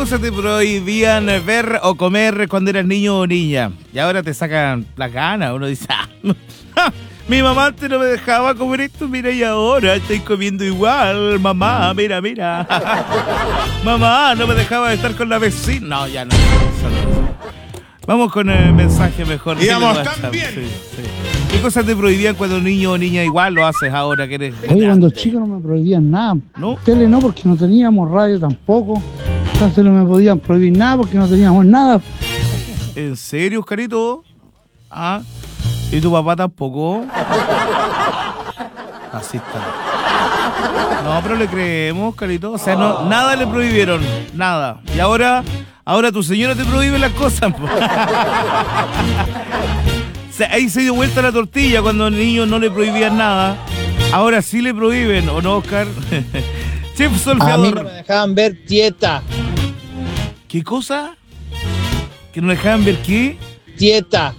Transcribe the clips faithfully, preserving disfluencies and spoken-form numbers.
cosas te prohibían ver o comer cuando eras niño o niña? Y ahora te sacan las ganas. Uno dice, ah, mi mamá antes no me dejaba comer esto, mira, y ahora estoy comiendo igual. Mamá, mira, mira. Mamá, no me dejaba estar con la vecina. No, ya no. Vamos con el mensaje mejor. Digamos, también. Sí, sí. ¿Qué cosas te prohibían cuando niño o niña? Igual lo haces ahora que eres Oye, cuando chico no me prohibían nada. ¿No? Tele no, porque no teníamos radio tampoco. Entonces no me podían prohibir nada porque no teníamos nada. ¿En serio, Oscarito? Ah, ¿y tu papá tampoco? Así está. No, pero le creemos, Oscarito. O sea, no, nada le prohibieron, nada. Y ahora, ahora tu señora te prohíbe las cosas. O sea, ahí se dio vuelta la tortilla cuando al niño no le prohibían nada. Ahora sí le prohíben, ¿o no, Oscar? Chef Solfeador. A mí no me dejaban ver Tieta. ¿Qué cosa? ¿Que no dejaban ver qué? Tieta.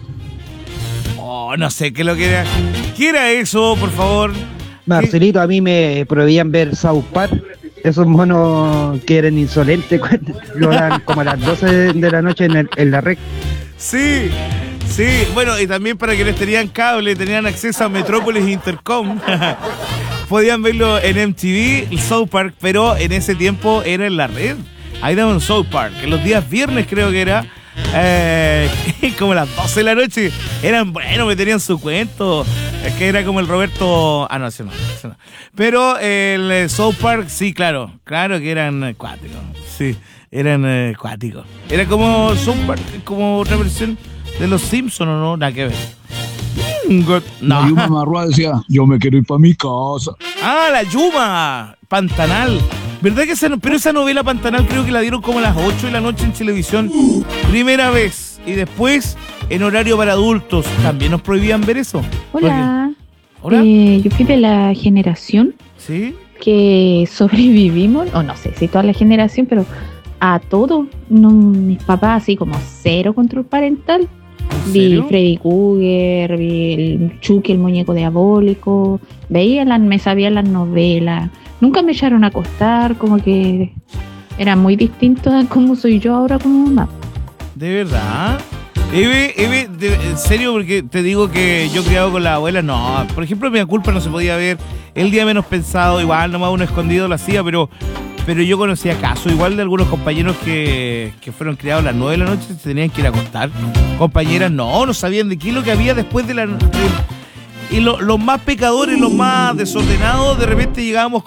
Oh, no sé qué es lo que era. ¿Qué era eso, por favor? Marcelito, a mí me prohibían ver South Park. Esos monos que eran insolentes cuando lo dan como a las doce de la noche en, el, en la rec. Sí, sí. Bueno, y también para quienes tenían cable, tenían acceso a Metrópolis Intercom. Podían verlo en M T V, el South Park, pero en ese tiempo era en la red. Ahí daban South Park. En los días viernes creo que era. Eh, como a las doce de la noche. Eran, bueno, me tenían su cuento. Es que era como el Roberto. Ah, no, ese no, ese no. Pero el eh, South Park, sí, claro. Claro que eran eh, cuáticos. Sí, eran eh, cuáticos. Era como South Park, como otra versión de los Simpsons, ¿o no? Nada que ver. Mm, God, no. La Yuma Marrua decía, yo me quiero ir para mi casa. Ah, la Yuma Pantanal. ¿Verdad que esa, pero esa novela Pantanal creo que la dieron como a las ocho de la noche en televisión? Primera vez. Y después en horario para adultos. ¿También nos prohibían ver eso? Hola. Hola. Eh, yo fui de la generación ¿Sí? que sobrevivimos, o no sé si toda la generación, pero a todo. No, mis papás así como cero control parental. Vi serio? Freddy Krueger, vi el Chucky, el muñeco diabólico, veía las, me sabía las novelas. Nunca me echaron a acostar, como que era muy distinto a cómo soy yo ahora como mamá. ¿De verdad? Eve, Eve, de, en serio, porque te digo que yo criado con la abuela, no. Por ejemplo, Mi Culpa no se podía ver. El día menos pensado, igual, nomás uno escondido lo hacía, pero pero yo conocía casos igual de algunos compañeros que, que fueron criados a las nueve de la noche y se tenían que ir a acostar. Compañeras, no, no sabían de qué es lo que había después de la... De, y lo, los más pecadores, los más desordenados, de repente llegábamos